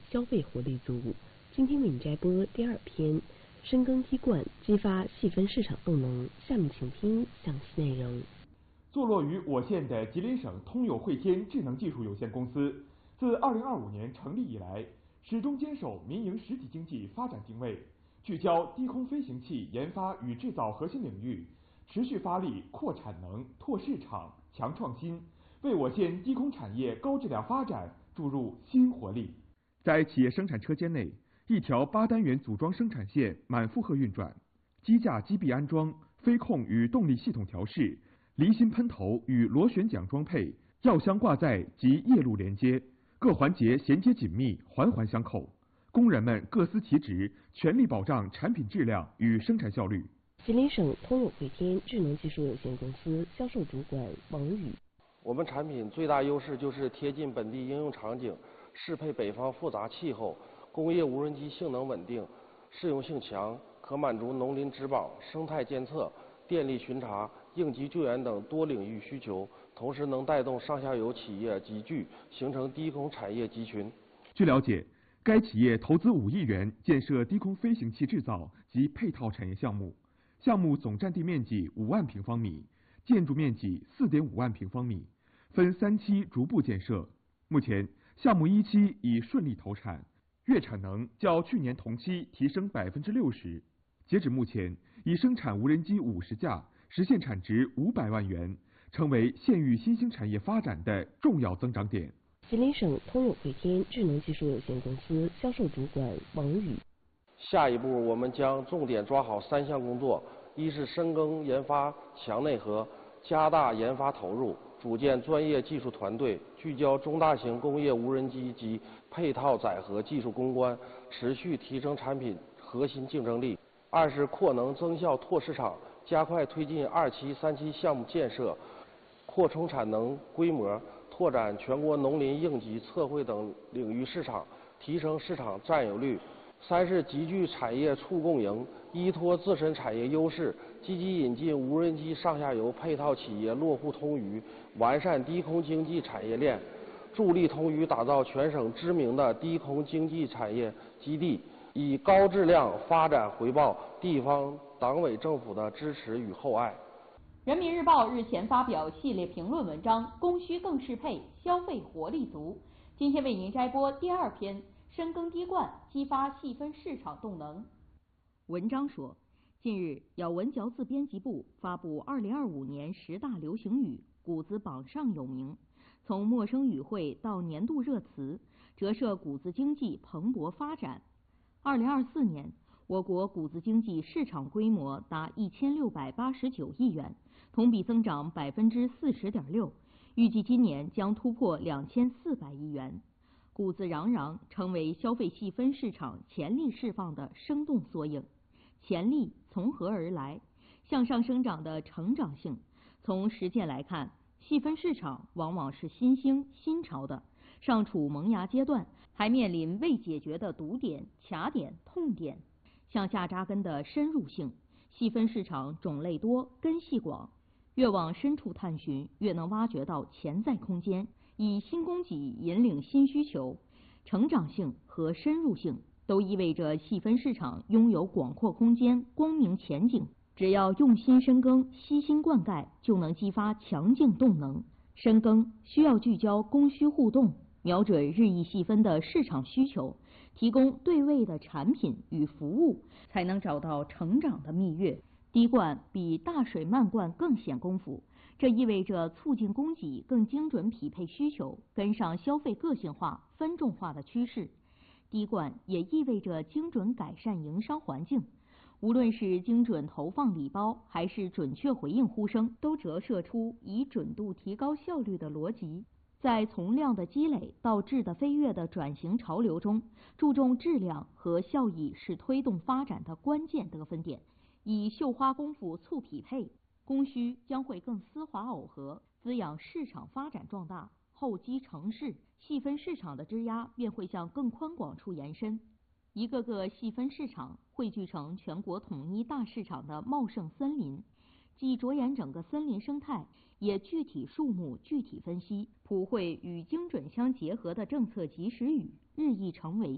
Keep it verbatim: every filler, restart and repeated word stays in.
消费活力足。今天为你摘播第二篇：深耕滴灌，激发细分市场动能。下面请听详细内容。 坐落于我县的吉林省通友汇天智能技术有限公司，自二零二五年成立以来，始终坚守民营实体经济发展定位，聚焦低空飞行器研发与制造核心领域，持续发力扩产能、拓市场、强创新，为我县低空产业高质量发展注入新活力。在企业生产车间内，一条八单元组装生产线满负荷运转，机架机臂安装、飞控与动力系统调试、离心喷头与螺旋桨装配、药箱挂载及液路连接，各环节衔接紧密，环环相扣。工人们各司其职，全力保障产品质量与生产效率。 吉林省通友汇天智能技术有限公司销售主管王宇： 我们产品最大优势就是贴近本地应用场景，适配北方复杂气候。工业无人机性能稳定，适用性强，可满足农林植保、生态监测、电力巡查、应急救援等多领域需求，同时能带动上下游企业集聚，形成低空产业集群。 据了解，该企业投资五亿元建设低空飞行器制造及配套产业项目，项目总占地面积五万平方米，建筑面积四点五万平方米，分三期逐步建设。目前，项目一期已顺利投产。月产能较去年同期提升百分之六十，截止目前已生产无人机五十架，实现产值五百万元，成为县域新兴产业发展的重要增长点。 吉林省通友汇天智能技术有限公司销售主管王宇： 下一步，我们将重点抓好三项工作：一是深耕研发强内核，加大研发投入，组建专业技术团队，聚焦中大型工业无人机及配套载荷技术攻关，持续提升产品核心竞争力；二是扩能增效拓市场，加快推进二期、三期项目建设，扩充产能规模，拓展全国农林应急测绘等领域市场，提升市场占有率；三是集聚产业促共赢，依托自身产业优势，积极引进无人机上下游配套企业落户通渝，完善低空经济产业链，助力通渝打造全省知名的低空经济产业基地，以高质量发展回报地方党委政府的支持与厚爱。 人民日报日前发表系列评论文章《供需更适配，消费活力足》，今天为您摘播第二篇：深耕滴灌，激发细分市场动能。文章说，近日咬文嚼字编辑部发布二零二五年十大流行语，谷子榜上有名。从陌生语汇到年度热词，折射谷子经济蓬勃发展。二零二四年，我国谷子经济市场规模达一千六百八十九亿元，同比增长百分之四十点六，预计今年将突破两千四百亿元。谷子嚷嚷成为消费细分市场潜力释放的生动缩影。潜力从何而来？向上生长的成长性。从实践来看，细分市场往往是新兴新潮的，尚处萌芽阶段，还面临未解决的堵点、卡点、痛点。向下扎根的深入性，细分市场种类多，根系广，越往深处探寻，越能挖掘到潜在空间，以新供给引领新需求。成长性和深入性都意味着细分市场拥有广阔空间、光明前景。只要用心深耕、悉心灌溉，就能激发强劲动能。深耕需要聚焦供需互动，瞄准日益细分的市场需求，提供对位的产品与服务，才能找到成长的蜜月。滴灌比大水漫灌更显功夫，这意味着促进供给更精准匹配需求，跟上消费个性化、分众化的趋势。滴灌也意味着精准改善营商环境。无论是精准投放礼包，还是准确回应呼声，都折射出以准度提高效率的逻辑。在从量的积累到质的飞跃的转型潮流中，注重质量和效益是推动发展的关键得分点。以绣花功夫促匹配，供需将会更丝滑耦合，滋养市场发展壮大。厚积成势，细分市场的枝桠便会向更宽广处延伸。一个个细分市场汇聚成全国统一大市场的茂盛森林，既着眼整个森林生态，也具体树木具体分析，普惠与精准相结合的政策及时雨，日益成为